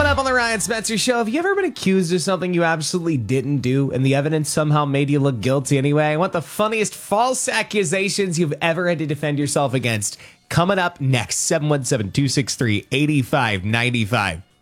Coming up on the Ryan Spencer Show, have you ever been accused of something you absolutely didn't do and the evidence somehow made you look guilty anyway? I want the funniest false accusations you've ever had to defend yourself against. Coming up next, 717-263-8595.